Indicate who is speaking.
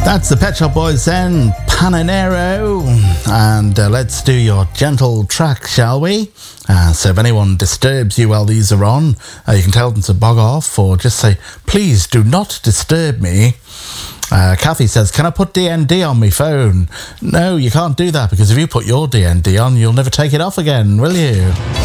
Speaker 1: That's the Pet Shop Boys then, Pananero. And let's do your gentle track, shall we? So if anyone disturbs you while these are on, you can tell them to bog off or just say, please do not disturb me. Kathy says, can I put DND on my phone? No, you can't do that, because if you put your DND on, you'll never take it off again, will you?